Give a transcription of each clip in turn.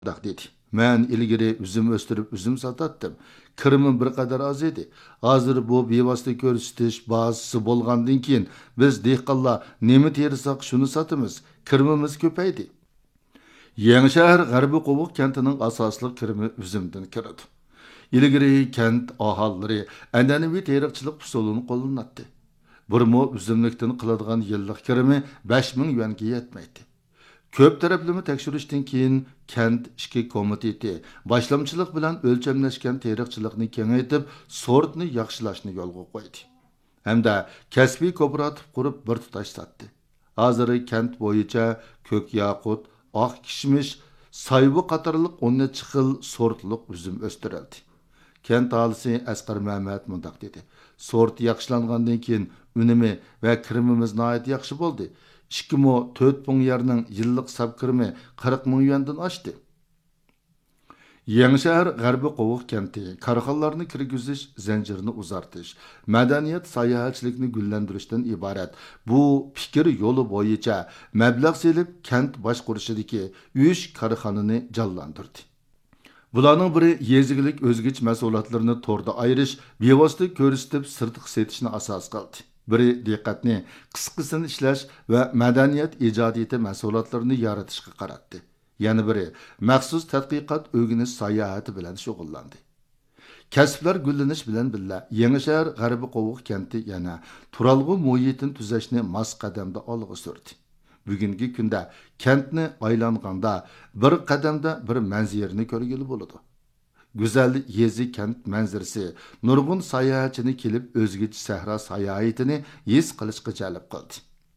dedi. Men ilgiri üzüm östürüp üzüm satattım. Kırımın bir kadar az idi. Hazır bu bevosita ko'rsatish bazısı bolgandan keyin biz dehqonlar nima terisak shuni sotamiz. Kirmimiz ko'paydi. Yangishahar G'arbiy Qo'voq kentining asosli kirimi üzümdan kiradi. İlgiri kent aholilari an'anaviy teriqchilik usulini qo'llanadi. Bir mo üzümlikdan qiladigan yillik kirimi 5000 yuanga yetmaydi. Köp taraflama tekshirishdan keyin kent ishki komiteti boshlamchilik bilan o'lchamlashgan teriqchilikni kengaytib, sortni yaxshilashni yo'lga qo'ydi. Hamda kasbiy kooperativ qurib bir tutash satdi. Hozir kent bo'yicha ko'k yaqut, oq kishmish, sayvu qatorliq 10 xil sortliq uzum o'stirildi. Kent aholisi Asqar Mehmet mundaq dedi. Sort yaxshilangandan keyin unumi va kirimimiz nihoyat yaxshi bo'ldi. 2,4 bin yerning yillik sap kirimi 40 ming yuandan oshdi. Yangishahar G'arbiy Qo'voq kenti korxonalarni kirgizish zanjirini uzartish, madaniyat sayohatchilikni gullantirishdan iborat. Bu fikr yo'li bo'yicha mablag' selib kent boshqurishidagi 3 korxonani jonlantirdi. Bularning biri yezigilik o'zgich mas'uliyatlarini to'rda ayirish, bevosita ko'rsatib sirtqi setishni asos qildi. Biri diqqatni qisqasini ishlash va madaniyat ijodiyati mas'uliyatlarini yaratishga qaratdi. Yana biri maxsus tadqiqot o'rganish sayohati bilan shug'ullandi. Kasblar gullanish bilan birga Yangishahar G'arbiy Qo'voq kenti yana turalg'u muhitini tuzashni mos qadamda olg'a surdi. Bugungi kunda kentni aylanganda bir qadamda bir manzarani ko'rgili bo'ladi. Güzel yezi kent manzarasi nurg'un sayohatchini kelib o'zgacha sahro sayohatini his qilishga jalb qildi.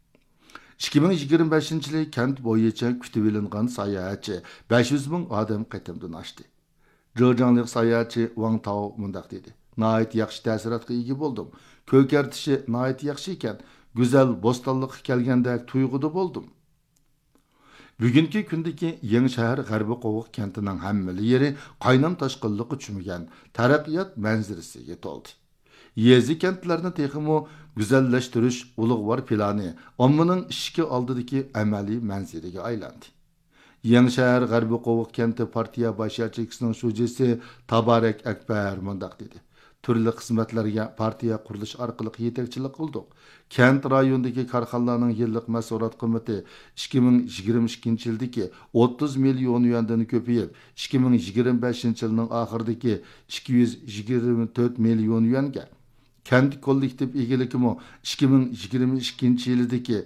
2025 yil kent bo'yicha kutib olingan sayohatchi 500 ming odam qatimdan oshdi. Jo'janlik sayohatchi Wang Tao mundaq dedi. Nihoyat yaxshi ta'sirotga ega bo'ldim. Ko'kartishi nihoyat yaxshi ekan. Güzel bo'stonlikqa kelgandek tuyg'uda bo'ldim. Bugungi kundagi Yangishahar G'arbiy Qo'voq kentining hamma yeri qaynam toshqinlikqa cho'mgan taraqqiyot manzarasiga to'ldi. Yezi kentlarni texmo go'zallashtirish ulug'vor plani ommaning ishki oldidagi amaliy manzaraga aylandi. Yangishahar G'arbiy Qo'voq kenti partiya boshchiligisining shujasi Tabarak Akbar mundaq dedi. Turli xizmatlarga partiya qurilish orqali yetakchilik qildik. Kent rayonidagi korxonalarning yillik mas'uliyat qiymati 2022 yildagi 30 million yuandan ko'payib, 2025 yilning oxiridagi 224 million yuanga. Kent kollektiv egiligimi 2022 yildagi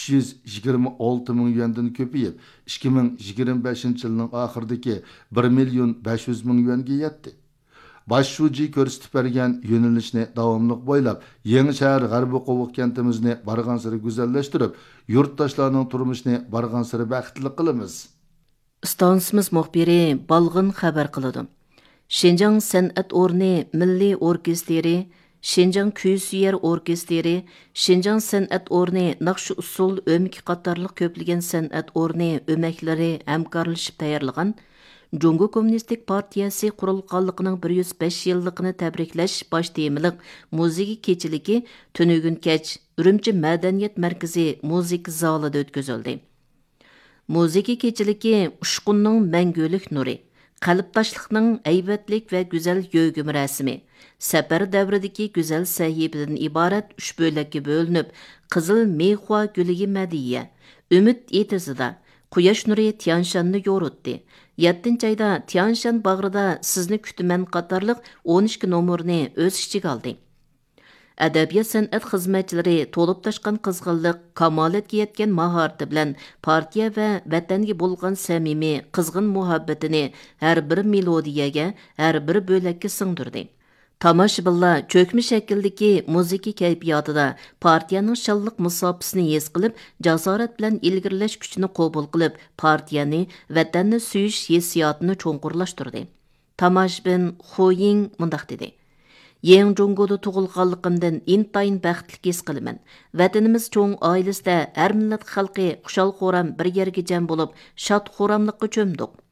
326 ming yuandan ko'payib, 2025 yilning oxiridagi 1 million 500 ming yuanga yetdi. Başşuci ko'rsatib bergan yo'nalishni davomli bo'ylab Yangishahar G'arbiy Qo'voq kentimizni barg'ansari go'zallashtirib, yurtdoshlarning turmushini barg'ansari baxtli qilamiz. Stansimiz muxbiri Balg'in xabar qiladi. Şinjan San'at o'rni Milliy orkestri, Şinjan Kuy-suyer orkestri, Şinjan San'at o'rni naqsh usul o'mik qatorliq ko'plagan san'at o'rni o'maklari hamkorlashib tayyorlagan Jungo Kommunistik Partiyasi qurulganligining 105 yilligini tabriklash bosh temiliq muzika kechiligi tunugun kech Urumchi madaniyat markazi muzika zalida o'tkazildi. Muzika kechiligi ushqunning mangulik nuri, qalbdoshlikning aybatlik va go'zal yo'g'im rasmi, safar davridagi go'zal sahibidan iborat 3 bo'lakka bo'linib, qizil mexua guliga madiya, umid etizida Quyosh nuri Tianshanni yo'ritdi. 7 ayda Tianshan bag'rida sizni kutaman qatorliq 12 nomerni o'z ichiga oldi. Adabiyot san'at xizmatchilari to'lib toshgan qizg'inlik, kamolatga yetgan mahorati bilan partiya va vatanga bo'lgan samimiy, qizg'in muhabbatini har bir melodiyaga, har bir bo'lakka singdirdi. Tomoshabinlar cho'kmi shakldagi muzika kayfiyatida partiyaning shalliq musofasini his qilib, jasorat bilan ilgirlash kuchini qabul qilib, partiyani, vatanni suyish hissiyotini cho'nqurlashtirdi. Tomoshabin Xoying mundaq dedi. Yangi Jungoda tug'ilganligimdan intayin baxtli his qilaman. Vatanimiz cho'ng oilasida har millat xalqi xushal-xo'ram bir yerga jam bo'lib, shod-xo'ramlikqa cho'mdik.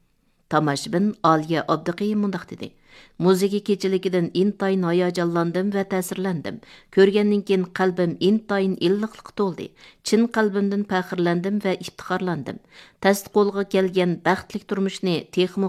Tomoshabin Aliya Abduqiyim mundaq dedi. Muzika kechiligidan intayin hayajonlandim va ta'sirlandim. Ko'rgandan keyin qalbim intayin illiqlik to'ldi. Chin qalbimdan faxrlandim va iftixorlandim. Tast qo'lga kelgan baxtli turmushni texmo